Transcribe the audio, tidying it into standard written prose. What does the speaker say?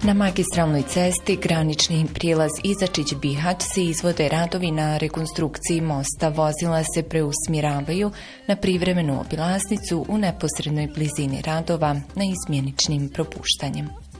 Na magistralnoj cesti granični prijelaz Izačić-Bihać se izvode radovi na rekonstrukciji mosta. Vozila se preusmjeravaju na privremenu obilaznicu u neposrednoj blizini radova na izmjeničnim propuštanjem.